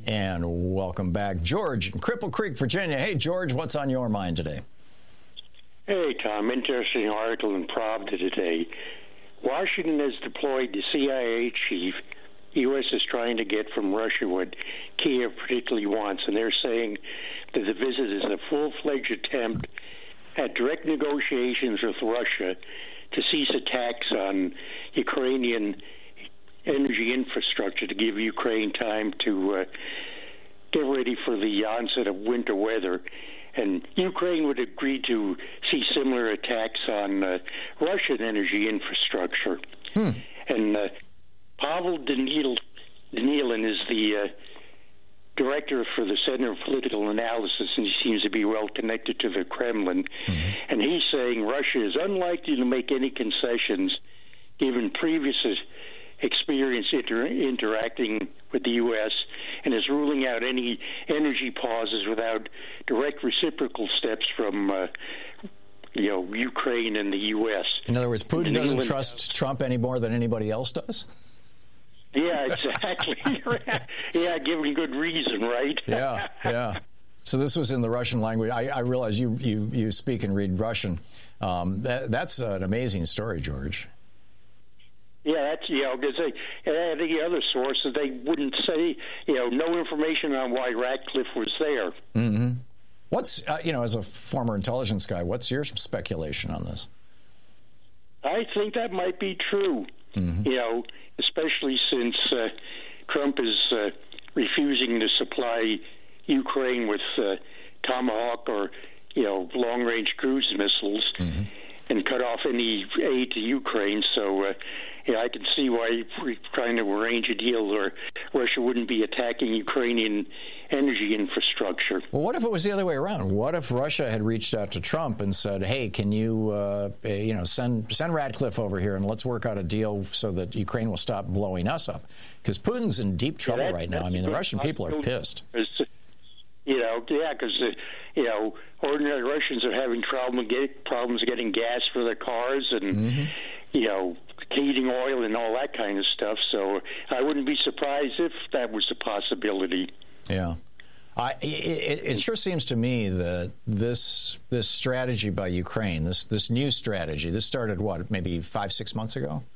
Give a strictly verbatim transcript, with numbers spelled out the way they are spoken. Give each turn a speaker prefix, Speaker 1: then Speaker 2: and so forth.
Speaker 1: And welcome back, George in Cripple Creek, Virginia. Hey, George, what's on your mind today?
Speaker 2: Hey, Tom. Interesting article in Pravda today. Washington has deployed the C I A chief. U S is trying to get from Russia what Kiev particularly wants, and they're saying that the visit is a full-fledged attempt at direct negotiations with Russia to cease attacks on Ukrainian energy infrastructure to give Ukraine time to uh, get ready for the onset of winter weather. And Ukraine would agree to see similar attacks on uh, Russian energy infrastructure.
Speaker 1: Hmm.
Speaker 2: And uh, Pavel Danil- Danilin is the uh, director for the Center of Political Analysis, and he seems to be well connected to the Kremlin. Mm-hmm. And he's saying Russia is unlikely to make any concessions given previous experience inter- interacting with the U S, and is ruling out any energy pauses without direct reciprocal steps from uh, you know, Ukraine and the U S.
Speaker 1: In other words, Putin
Speaker 2: and
Speaker 1: doesn't
Speaker 2: England,
Speaker 1: trust Trump any more than anybody else does?
Speaker 2: Yeah, exactly. Yeah, given good reason, right?
Speaker 1: Yeah, yeah. So this was in the Russian language. I, I realize you, you, you speak and read Russian. Um, that, that's an amazing story, George.
Speaker 2: Yeah, that's, you know, because they, I think the other sources, they wouldn't say, you know, no information on why Ratcliffe was there.
Speaker 1: Mm-hmm. What's, uh, you know, as a former intelligence guy, what's your speculation on this?
Speaker 2: I think that might be true, mm-hmm. you know, especially since uh, Trump is uh, refusing to supply Ukraine with uh, Tomahawk or, you know, long-range cruise missiles. Mm-hmm. And cut off any aid to Ukraine. So, uh, yeah, I can see why we're trying to arrange a deal where Russia wouldn't be attacking Ukrainian energy infrastructure.
Speaker 1: Well, what if it was the other way around? What if Russia had reached out to Trump and said, "Hey, can you, uh, you know, send send Ratcliffe over here and let's work out a deal so that Ukraine will stop blowing us up"? Because Putin's in deep trouble yeah, that, right now. I mean, the Russian people are pissed.
Speaker 2: You know, yeah, because uh, you know, ordinary Russians are having problem get, problems getting gas for their cars and mm-hmm. you know, heating oil and all that kind of stuff. So I wouldn't be surprised if that was a possibility.
Speaker 1: Yeah, I, it, it sure seems to me that this this strategy by Ukraine, this this new strategy, this started what, maybe five six months ago.